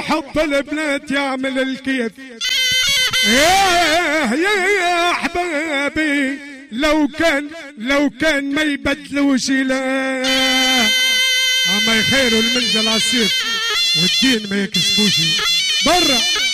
وحب البنات يعمل الكيف. يا احبابي لو كان ما يبدلوش لا اما يخيروا المنجل عالسيف والدين ما يكسبوش برا.